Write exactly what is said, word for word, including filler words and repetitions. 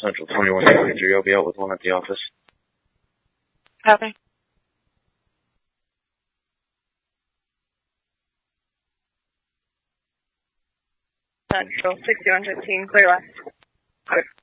Central twenty-one twenty-three, you'll be out with one at the office. Copy. Central sixty-one fifteen, clear left. Okay.